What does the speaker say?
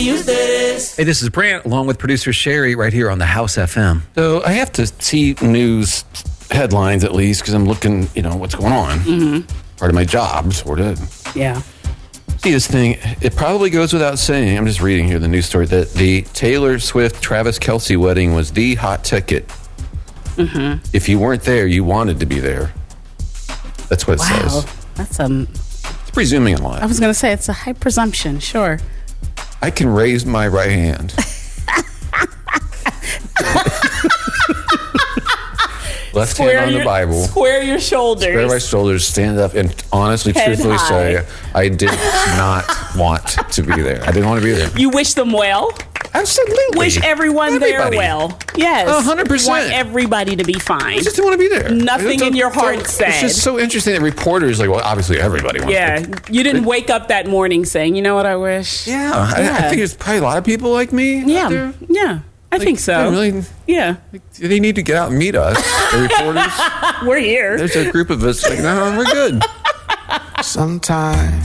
use this. Hey, this is Brant, along with producer Sherry, right here on the House FM. So I have to see news headlines at least because I'm looking, what's going on. Mm-hmm. Part of my job, sort of. Yeah. See this thing, it probably goes without saying, I'm just reading here the news story, that the Taylor Swift-Travis Kelce wedding was the hot ticket. Mm-hmm. If you weren't there, you wanted to be there. That's what it says. That's It's presuming a lot. I was going to say, it's a high presumption, sure. I can raise my right hand. Left hand on the Bible. Square your shoulders. Square my shoulders, stand up, and honestly, truthfully say, I did not want to be there. I didn't want to be there. You wish them well? Absolutely. Wish everybody there well. Yes. 100%. Want everybody to be fine. I just didn't want to be there. Nothing in your heart said. It's just so interesting that reporters, well, obviously everybody wants to. You didn't wake up that morning saying, you know what I wish? Yeah. I think there's probably a lot of people like me out there. Yeah. I think so. Really, yeah. They need to get out and meet us, the reporters. We're here. There's a group of us no, we're good. Sometimes